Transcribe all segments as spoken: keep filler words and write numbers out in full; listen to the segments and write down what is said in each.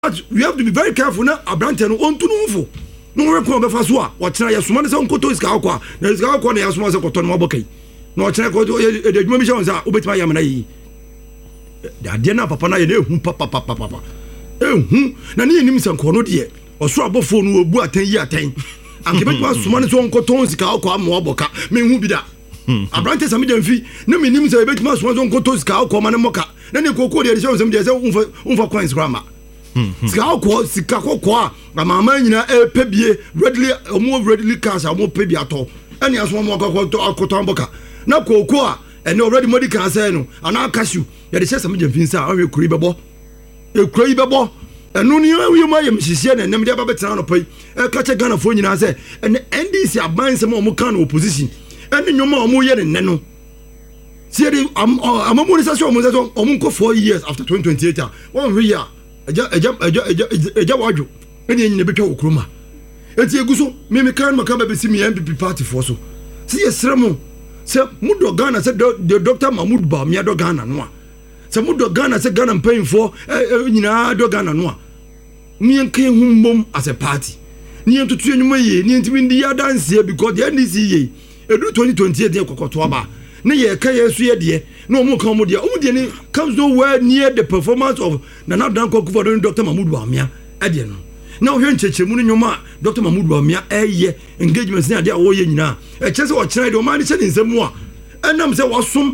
we have to be very careful now. Abrante no on to no fo. No we ko be fa so a. Wo tena yesoma ne se onkoto iska akwa. Na iska akwa na yesoma se koto no abokai. No tena ko e de dwuma mi sha onza obetima yam na yi. Da de na papa na ye na ehu papa papa papa. Ehu na ne nim se nko no de. Oso abofo no obu atan yi atan. Anke betima soma ne se onkoto iska akwa ma oboka. Me hu bi da. Abrante sami demfi na me nim se betima soma se onkoto iska akwa ma ne moka. Na ne kokko de de sha onza me de se unfa unfa coins grama. Sika ko sika ko a mama nyina e pebie readily omo readily cash omo pebie ato eni aso mo akoto akoto amboka na koko a ene already medical say no ana cashew ye de chese me finsa a we kuri bebo e kuri bebo enu ni wi ma ye mhihie na nem de ba betena no pai e ka che Ghana fo nyina say ene N D C aban se mo mo kan opposition eni nyoma omo ye ne no see the amamu ni sase omo say omo ko four years after twenty twenty-eight a one year eja eja eja eja wadwo eni nyine betwa okroma enti eguso me me kan maka ba besi me M P P party for so se yesremo se mudo Ghana se the Doctor Mahmoud Bawumia do Ghana no a se mudo Ghana se Ghana paying for nyina do Ghana no a me enkan humbom as a party ni entutu enyuma ye ni ntimi ndi ya dance because the N D C ye edu twenty twenty-eight de kokoto aba ne ye ka yesu ye de no omo kan mo de omo de ni comes nowhere near the performance of Nana Danko Kufuor and Doctor Mahmoud Bawumia e de no na ohwe nchechemu no nyoma Doctor Mahmoud Bawumia eye engagement ni ade a wo ye nyina e chese o kire de o ma ni che nsemu a enam se wasom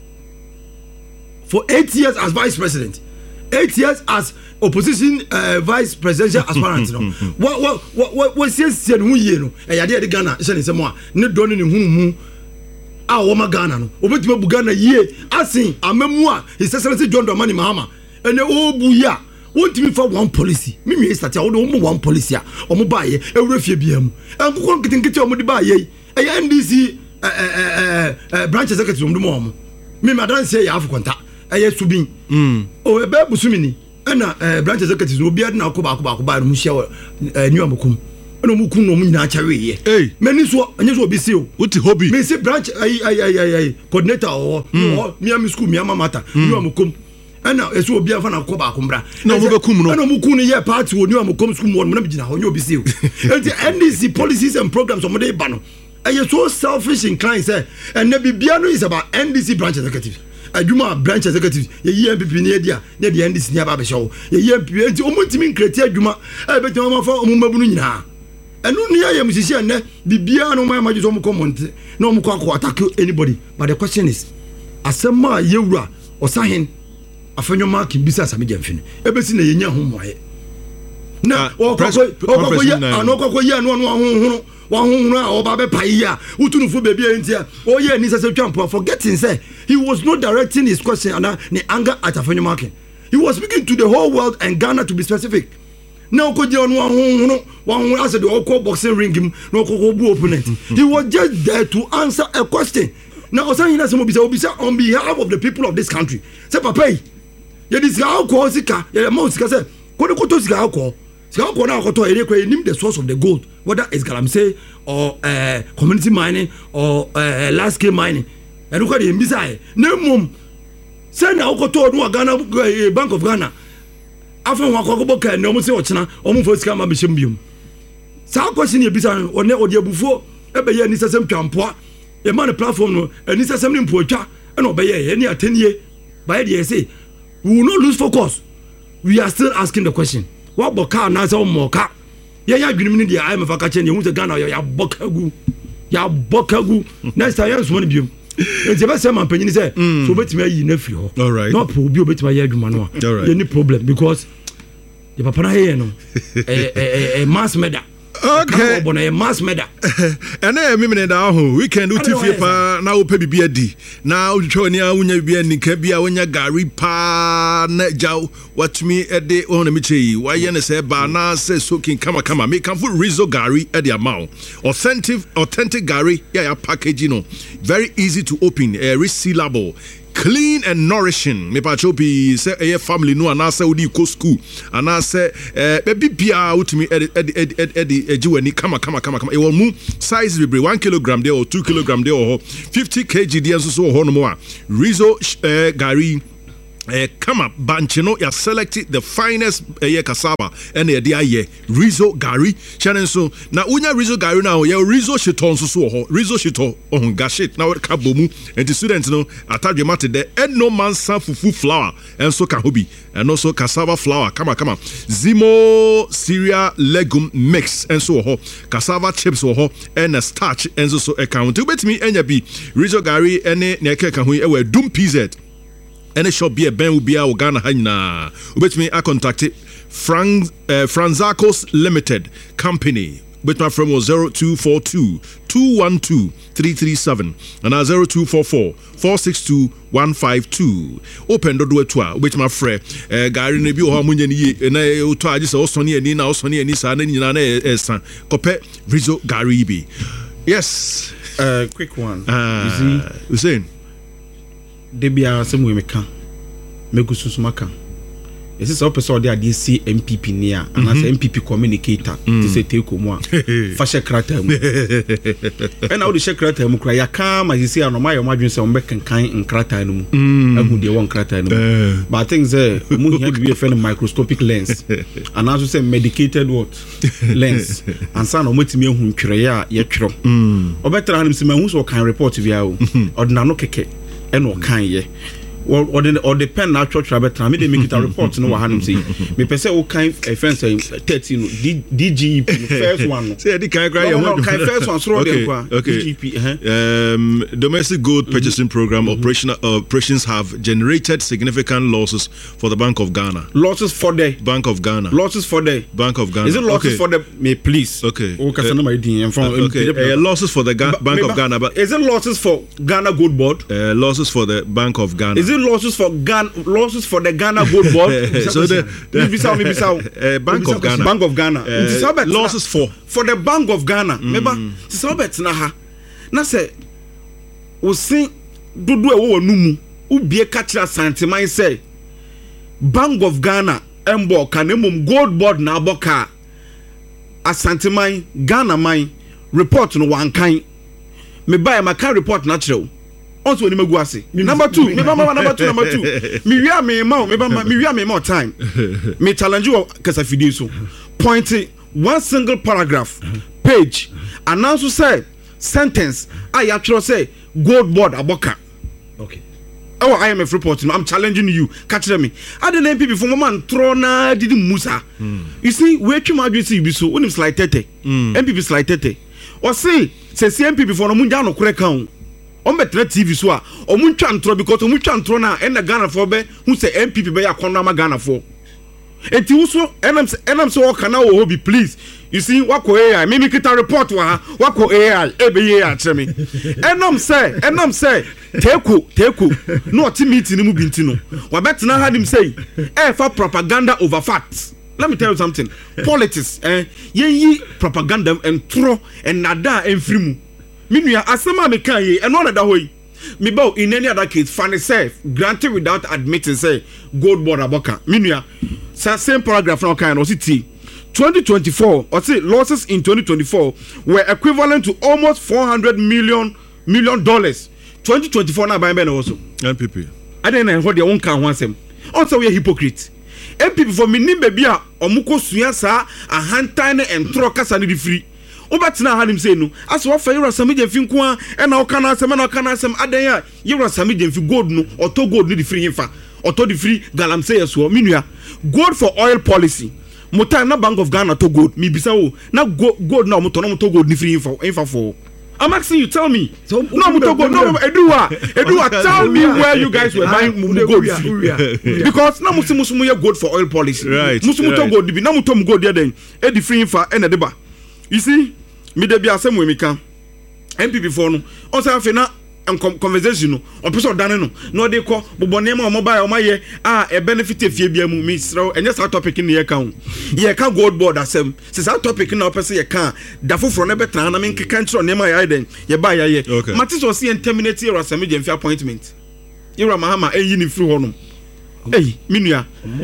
for eight years as vice president eight years as opposition uh, vice presidential aspirant no what what what what say say no ye no e yade de Ghana che nsemu a ne do no ne hunhu a wo ma Ghana no obetima bu Ghana yie asin amamu a his excellency John Dramani Mahama ene obu ya wontimi fa one policy mimi start a wo do one policy a omo ba ye ewura fie bia mu enkoko nkitinkiti omo di ba ye e N D C eh eh branch executive omo do mo mimi adanse ya afukonta eye subin mm o ebe busumini ena branch executive obi ade na akoba akoba akoba mu hia new amokum eno mu kun no mu nyina achawe ye eh meni so anya so obi se o wuti hobby me se branch ai ai ai ai coordinator o o miami school miama mata new amokum ena eso obi afa na akoba akombra na mo be kum no eno mu kun ye party o new amokum school mo na bigina ho nya obi se o enti N D C policies and programs o mo dey ba no eye so selfish inclined say and na bibia no is about N D C branch executive aduma branch executive ye yi M P P ne dia ne dia N D C ne aba be show ye yi M P P enti o mo ntimi nkreti aduma e be tama fa o mo mabunu nyina enu ni aye musisi ne bibia no ma maji so mo comment no mo kwa attack anybody but the question is asema yewura osahen afenyo mark bisa same jamfini ebesi na yenya ho moye na okoko okoko ye anokoko ye no no ho wa ho a oba be pai a utunufo bebi entia o ye ni sese twampo forgetting say he was not directing his question and the anger at afenyo mark he was speaking to the whole world and Ghana to be specific. Now could you know one answer the Oko boxing ring him no Koko opponent. He was just there to answer a question. Now saying that some obisa on behalf of the people of this country. Say papa, you this how call sika, ya mo sika say, kono koto sika how call. Sika how call na koto ere kwe nim the source of the gold, whether it's galamsey or uh, community mining or uh, large scale mining. And look at the mbisa no mum. Say na koto no Ghana Bank of Ghana. After one kwako ka no mo se ochina omo fo sika ma be shembium sa question e bisa one odi abufo e be ye ni sesem twampoa e ma the platform no ani sesem ni mpoatwa e no be ye ni atenie by the say we will not lose focus. We are still asking the question what boka na say mo ka ye ya dwunim ni dia I am fa ka che ni hu se Ghana ya bokagu ya bokagu next time yes mo ni bium enti be say man panyin say so betimi ayi na fi ho all right no po obi obetimi ayi adwuma no a any problem because the papa na here no eh eh mass murder okay but na mass murder and na me me da ho weekend uti fi pa na wo pa bibia di na utwo ni a wonya bibia ni ka bia wonya gari pa na jaw watumi e de wona me chei wa ye ne se ba na se soaking kama kama me kan for Rizzo gari e de amount authentic authentic gari ya ya package no very easy to open uh, resealable clean and nourishing me pa chopi say a family no ana say odi ko school ana say eh baby bia utumi edi edi edi ejiwani kama kama kama kama e won mu size libre one kilogram there or two kilogram there or fifty kilograms there so so ho no mo a Rizzo uh, gari Uh, come up, Banchino, you select the finest uh, cassava and the idea Rizzo Gary. Shannon so now unya Rizzo Gary now, yeah, Rizzo Shiton so Rizzo Shito on Gashit now at Kabomu and the students know attach your matter there and no man some fufu flour and so kahubi and also cassava flour. Come on, come on. Zimo cereal legume mix and so ho cassava chips ho and a starch and so so account. To bet me and be Rizzo Gary and Neke Kahui ewe Doom P Z. Any shop be a ben will be our Ghana Hana. Which me I contacted Frank uh, Franzacos Limited Company. Which my friend was zero two four two two one two three three seven and now zero two four four four six two one five two. Open the door to which my friend Gary Nebu Hamunyan and I uta just also near Nina also near Nisa and Nina San Cope Rizzo Garibi. Yes. Uh quick one. Uh, you see Hussein. Debia semu meka megu susumaka ese so person dey ade C M P P nia and as M P P communicator to say take mu a fa she krata mu and how the she krata mu kra ya ka ma say anoma yo madwen se ombe kankan nkrata no mu agu de won krata no mu but I think say mu here be a friend microscopic lens and also say medicated what lens and san o matimi ehun twere ya ye twero obetra hanim se ma hu so kan report via o ordinary no keke and what can ye or or the or the pen na church rabbit me dey make it a report no wa hanim say me pese o kan a friend say thirteen D G E P first one say the kan cry no kan first one so dey kwa D G E P um domestic gold purchasing program mm-hmm. operational uh, operations have generated significant losses for the Bank of Ghana. Losses for the Bank of Ghana. Losses for the Bank of Ghana. Is it losses okay. for the me please? Okay. O ka sana my din from okay. Uh, losses for the Ga- but, Bank of Ghana but is it losses for Ghana Gold Board? Uh, losses for the Bank of Ghana. Is it losses for Ghana losses for the Ghana Gold Board? So the, the uh, Bank of Ghana. Bank of Ghana. Uh, losses for for the Bank of Ghana. Remember, Sabet na ha. Na say we see dudu e wo numu. Ubie kachira santiman say Bank of Ghana embo kanemum Gold Board na aboka asantiman Ghana man report no wan kan. Me buy my can report natural. Also when you ase. Number two, me mama number two, number two. Me wia me ma, me mama me wia me more time. Me challenge you kasa fidie so. Point one single paragraph, page, and also say sentence. I actually say Gold Board aboka. Okay. Oh, I M F report. I'm challenging you. Catch me. I don't know people from man throw na did Musa. You see, where you might see you so when it's like tete. M P P slide tete. Or say say M P P for no munja no kure kan. On betre T V so a omu twa ntro because omu twa ntro na e na Ghana for be who say M P P be yakona ma Ghana for enti wo so enam enam so kana wo hobi please you see wako A I me me kita report wa wako A I e be ye a kire me enam say enam say teku teku no oti meeting mu binti no wa betena hadim say e fa propaganda over facts. Let me tell you something. Politics eh ye propaganda and tro and nada enfrimu Minua asema me kan ye eno na da hoyi me bow in any other case fan self granted without admitting say Gold Board aboka minua same paragraph now kan o city twenty twenty-four or say losses in twenty twenty-four were equivalent to almost four hundred million million dollars twenty twenty-four na ban ben also M P P I don't know what they won't kan wansem also we are hypocrite M P P for me nimbe bia omuko sua sa ahantan ne entro kasa ne free Obatina had him say no. As what for you are some finqua and now can answer and can answer Adaya. You are some if you gold no or to gold need free infa or to the free galam say as well. Minua gold for oil policy. Mota na Bank of Ghana to gold. Me bisa now gold now motono to gold ni free infa infa for. I'm asking you, tell me. So, no, to go, no, Edua, Edua, tell me where you guys were buying gold. Because now Muslimu ya gold for oil policy. Right. Muslimu to gold. Now Mutom gold there then. Edi free infa and deba. You see. Me de bia asem we meka M P P for no on say afi na conversation no o person dan no no dey ko bobone ma o mobile o maye ah e benefit efie bia mu me sro enye sa topic ni ye kan ye ka Gold Board asem se sa topic na o person ye kan da foforo na betra na me nkeka ntro ne ma ya den ye ba ya ye mati so see terminate your asem je mfi appointment yera mahama eyi ni free hono eh minua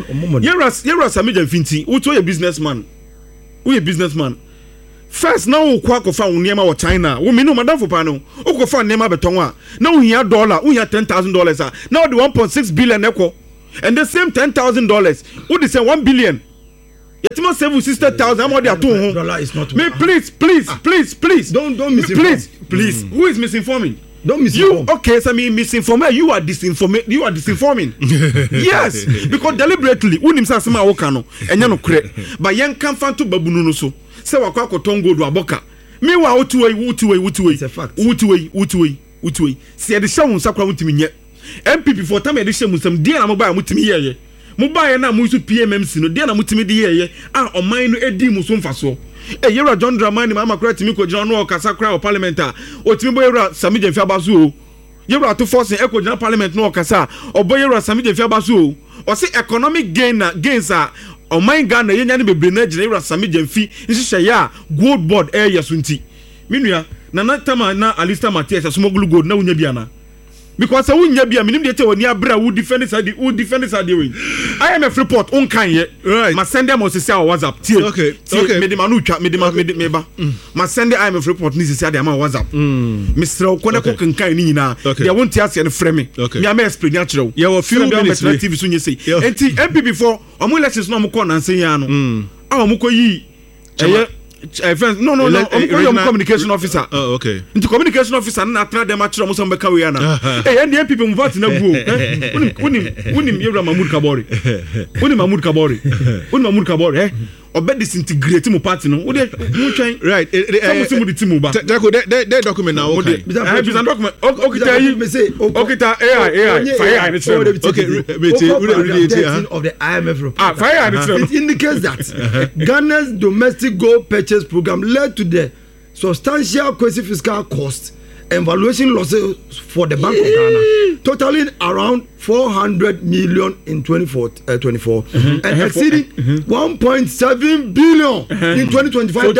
yera yera asem je mfi nti wo to ye businessman wo ye businessman first now wo kwa ko fa woniema wo China wo me no madam for pa no wo ko fa niema beton a na wo hia dollar wo hia ten thousand dollars a na wo de one point six billion ekọ and the same ten thousand dollars would say one billion. Yet must save sister thousand. I'm already at home. Dollar is not. Me, please, please, ah. please, please. Don't don't misinform. Please, please. Mm. Who is misinforming? Don't misinform. You okay? So me misinforming. You are disinforming. You are disinforming. Yes, because deliberately, we nimsa sema wakano. Enya no kre. But yen can fan to babunu no so. Se wakwa kotongo do aboka. Me wa utuwe utuwe utuwe. It's a fact. Utuwe utuwe utuwe. Si ade sha won sakwa mutimi nye. M P P for time ade sha musam die na mobile mutimi yeye. Mobile na mu su P M M C no die na mutimi de yeye. Ah oman no edi mu so mfaso. Eh yera John Dramani mama kra timi ko jina no okasa kra o parliament a otimi boy yera Sami Jemfi abaso o yera to force e ko jina parliament no okasa oboy yera Sami Jemfi abaso o o say economic gain na gains a o man Ghana yenya ne bebre na jina yera Sami Jemfi nhihye ya gold board e yeso nti minua na na tama na Alistair Matias asomoglu gold na unya bia na because I wouldn't be a minimum data when you abra would defend this idea, would defend this idea. I am a report on kind yet. Right. My send them on say WhatsApp. Tie, okay. Tie, okay. Me the manu chat. Me the me the meba. My send I am a report. Needs to say them on WhatsApp. Mister Okona ko kan kind ni na. They won't tell us any frame. Me am explain natural. Yeah, a few minutes. T V soon you say. And T M P before. Omo elections no mo ko na say ya no. Ah omo ko yi. Eh friends no no no I'm a communication officer. Oh okay. Into communication officer na tra dem atro mo so mbeka we na. Eh and the people move out na go. Eh unim unim unim Yewura Mahmood Kabore. Unim Mahmood Kabore. Unim Mahmood Kabore eh obe disintegrate mo party no. Wo dey mo twen. Right. Some some the team ba. Jaco that that document now okay. I present document. Okay tell you. Okay tell A I A I fire I the Okay, wait wait of the I M F report. Ah fire I the It indicates that Ghana's domestic gold purchase program led to the substantial quasi fiscal cost and valuation losses for the Bank of Ghana, totaling around four hundred million in twenty-four, uh, twenty-four mm-hmm. and exceeding mm-hmm. one point seven billion mm-hmm. in twenty twenty-five.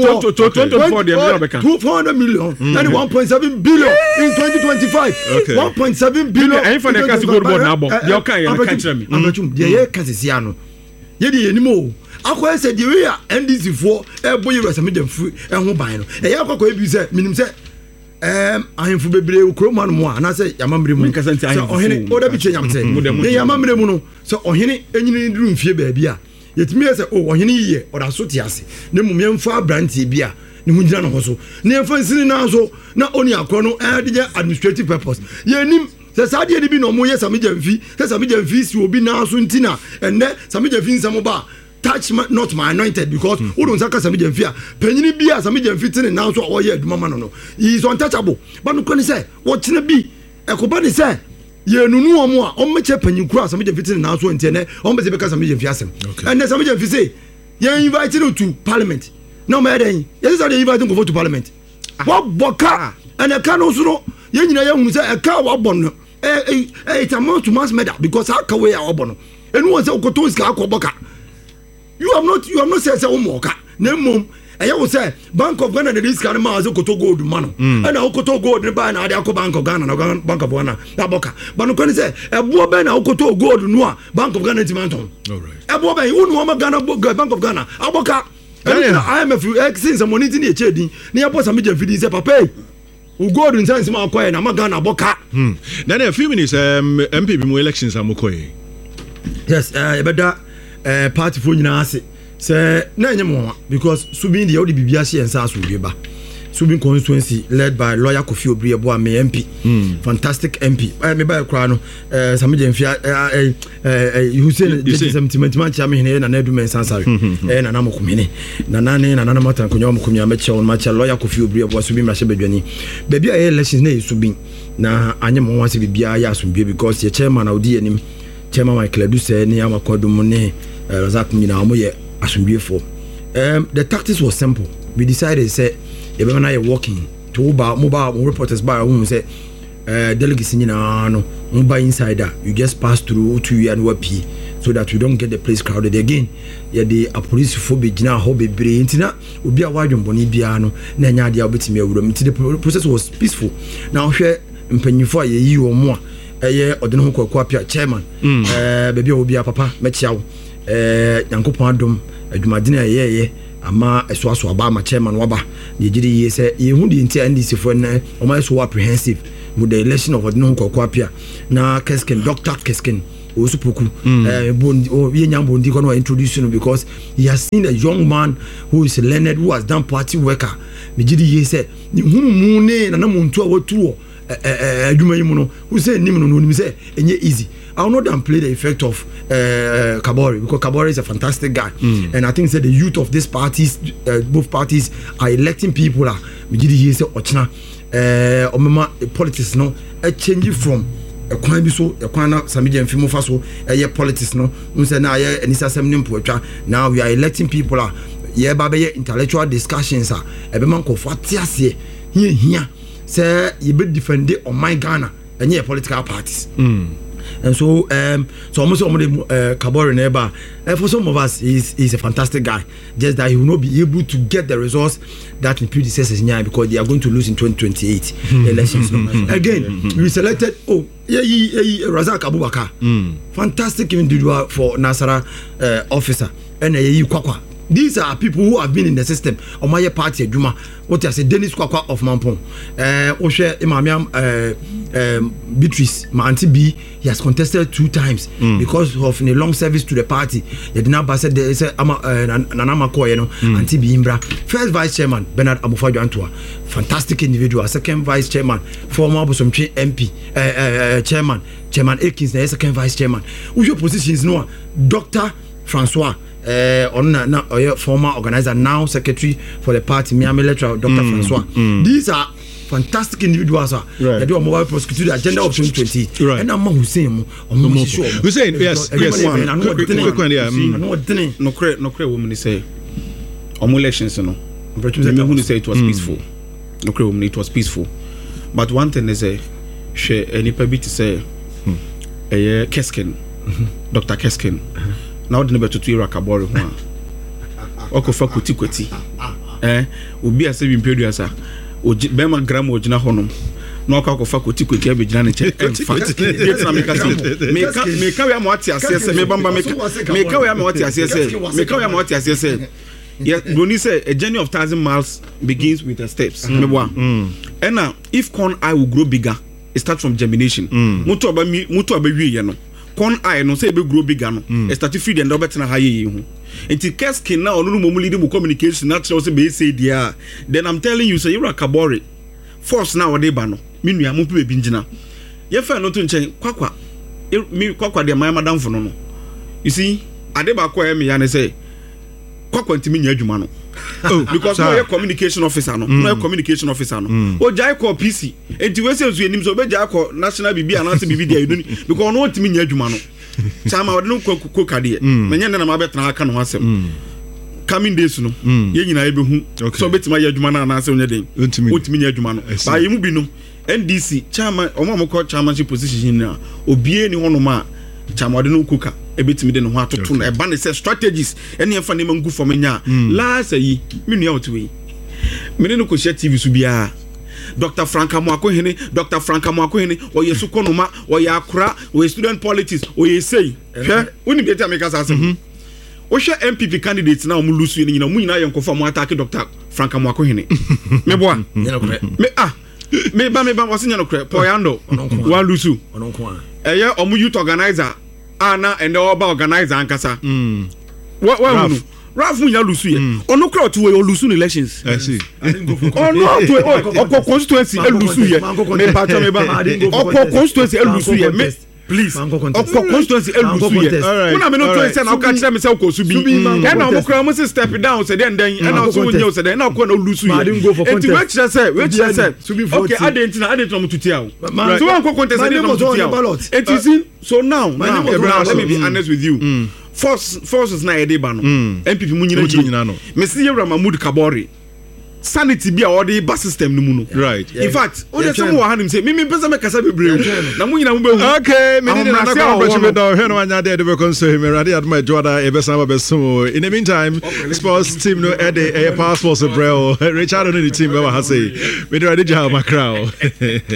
four hundred million mm-hmm. and one point seven billion in twenty twenty-five. Okay. one point seven billion. In twenty twenty-five. You can you can akwa se di we N D C for e boy Yewura Sami Jemfi e ho ban no e ya akwa e bi se minim se em ahemfu bebre okroma no mo ana se yamambre mu nkasa nti ahemfu ohene o da bi twanyam se e yamambre mu no se ohene enyini duru mfie ba bia yetimi se o ohene yiye o da so ti ase ne mum yemfa abrantie bia ne hu gina no ho so ne yemfa nsini na so na oni akro no e de administrative purpose yenim se saade ni bi no mo ye Sami Jemfi se Sami Jemfi si obi na so ntina enne Sami Jemfi nsamo ba touch my, not my anointed because who mm-hmm. don't say Sami Jemfi penny bia Sami Jemfi tin now so oye aduma no no he is untouchable but no can say what na bi e ko ba ni say ye nunu omo a o meche penny kura Sami Jemfi tin now so ntene o be se be ka Sami Jemfi asem and then Sami Jemfi say ye invite you to parliament no me den ye say they invite you go to parliament what boka and e ka no so no ye nyina ye hu say e ka wa bon no e e it amount to mass murder because how ka we a obon no enu won say okoto ska akoboka. You have not you have not said say omoka na mom e ya wo say Bank of Ghana the risk and ma azokoto gold man and na okoto gold ne ba na ade akọ Bank of Ghana na Bank of Ghana na boka but no can say e bo be na okoto gold no a Bank of Ghana ti manton all right e bo be unu o ma Ghana Bank of Ghana aboka I M F since some money ni e chedi ni ya boss Sami Jemfi di say papa u gold in sense ma akoye na ma Ghana boka hmm then a few minutes um M P B mo elections amokoye yes uh better Uh, party for nyina ase say na nyemo because Subin the odi bibia hye ensa aso dweba Subin constituency led by lawyer Kofi Obriebo am M P mm. fantastic M P uh, me ba kra no uh, Sami Jemfi eh eh Hussein seventy man cha me hene na na du men sansare eh na na mokumene na na ne na na matan konyo mokumya meche on macha lawyer Kofi Obriebo Subin ma hye bedwani baby a elections na Subin na anyemo wase bibia ya aso bibia because ye chairman odi anim chairman Michael Adu say ne amakodum ne Razak Mina Amoye Asumbiefo. Um, the tactics was simple. We decided say if we are walking to Uber mobile reporters by whom say uh delegates in no mobile insider you just pass through to you and wapi so that we don't get the place crowded again. Yeah, the police phobia na ho bebre ntina obi a wadwon boni bia no na nya dia obetimi awuram nti the process was peaceful. Now hwe mpanyifo a yeyi omo a eye odene ho kwakwa apia chairman eh baby obi a papa mechiawo eh yankopon adom adwumadene ayeye ama esoaso aba ma chairman waba ye gidi ye se ye hu di nti N D C for na o ma so apprehensive with the election of odino kokopia na Keskin Doctor Keskin Osupoku uh Bondi or Yenyam Bondi kono introduce you because he has seen a young man who is learned, who has done party worker. Mijidi ye say humu ne na na muntu a watu adwuma yi mu no who say nim no no say enye easy. I will not downplay the effect of uh, Kabore because Kabore is a fantastic guy, mm. and I think that the youth of these parties, uh, both parties, are electing people. Ah, Mijidi ye say Ochina, uh, Omema politics no, a change from a kwan bi so a kwan na Samidi and Fimo Faso, a politics no. We say now yeah, and it's a seminim poetry. Now we are electing people. Ah, yeah, baby, intellectual discussions. Ah, every man ko fatiasi here here. Say you be defend on my Ghana and yeah, political parties. Mm. And so, um, so almost almost uh, Kabore neighbor. Uh, for some of us, he's, he's a fantastic guy. Just that he will not be able to get the results that his predecessors now because they are going to lose in twenty twenty-eight elections. Again, we selected. Oh, yeah, yeah, yeah, Razak Abubakar, mm. fantastic individual for Nasara uh, officer, and uh, yeah, Kwakwa. These are people who have been in the system. On my party, Juma, what I say, Dennis Kwakwa of Mampong, uh, Oshe Imamiam, uh, um, Beatrice, my auntie B, he has contested two times mm. because of a long service to the party. They did not pass it. They said, "Ama Nanama Ko, you know, auntie B Imbra." First vice chairman Bernard Abufajo Antua, fantastic individual. Second vice chairman, former Bosomchi M P, uh, uh, chairman, Chairman Akins, the second vice chairman. Who's your positions? No, Doctor Francois. Uh, on uh, now, uh, former organizer, now secretary for the party, Miami Electoral, Doctor Mm, Francois. Mm. These are fantastic individuals. Right. They do a mobile prosecute the agenda of twenty twenty. Right. And I'm Hussein. Hussein, yes, yes. No credit, no credit. Women say, on elections, no. Women say it was peaceful. No credit. Women it was peaceful. But one thing is a she any permit to say, a Keskin, Doctor Keskin. Now the number to Tira Kabore one. Okofa kuti kuti. Eh, obi ase bi mpedua sa. Oji bema gram ojina honum. Na okofa kuti kuti e begina ne che. Fact. Yes na meka se. Meka meka we am wati asese me bamba meka. Meka we am wati asese. Meka we am wati asese. Yeah, Bruni say a journey of thousand miles begins with the steps. Me boa. And now if corn eye will grow bigger, it starts from germination. Mutu aba mi mutu aba wi ye no. Corn eye no say be grow bigger no mm. e start to feed and obet na haye hu enti keskin na onu mo lead mu communication natural say be say dia then I'm telling you say you are Kabore force na wode ba no me nua mo pe bi ngina ye fa no to nchen kwakwa me kwakwa de my madam fo no no you see ade ba kwa me ya ne say kwakwa ntimi nya adwuma no oh because no your communication officer no mm. no your communication officer no mm. o jai call P C enti we say so enim so be jai call national bibi ananse bibi dia you don't because no ntimi nya adwuma no chama wode no ko kade menye na ma betena aka no asem coming days no ye nyina ebe hu so betima ya adwuma na ananse onye den ntimi nya adwuma no ba ye mu bi no N D C chama omo mo ko chairmanship position na obie ni hono ma chama wode no kuka ebetimi de no ho atoto na eba ne say strategies ene efa ne mangu for menya last yi me nua otwe me ne no ko share T V so bia Doctor Franka Mwako hene Doctor Franka Mwako hene oye su konoma oye akura oye student politics oye say hwe uni bi eta make asase o hwe M P P candidates na o mu lusu ni nyina mu nyina ye nkofa mu attack Doctor Franka Mwako hene me boa me ah me ba me ba wasinya no kre poyando wa lusu ononko eye o mu youth organizer ana and the oba organizer ankasa mm what what no Ralph Munya lusu ye ono kra to we lusu elections I see ono to o constituency e lusu ye me patcho me ba o constituency e lusu ye me please o constituency e lusu ye una me no to say na o ka kire me say o ko su bi e na o kra mo say step down say den den e na so nya o say den na o ko na lusu ye enti we kire say we kire say okay adentina adentina mo tutia o so one ko contest dey mo tutia o enti sin so now now let me be honest with you mm. force forces na yede ba no mm. M P P mu nyina no me see Yewra Mahmood Kabore sanity bi a order bus system no mu no right in fact o dey some wa hanim say me me pesa me kasa bebre na mu nyina mu be okay me need na na ko me do he no anya dey dey be so me ready adma joda e be sama be so in the meantime sports team no e dey e passport so bro Richard no the team we ha say me dey ready ja makra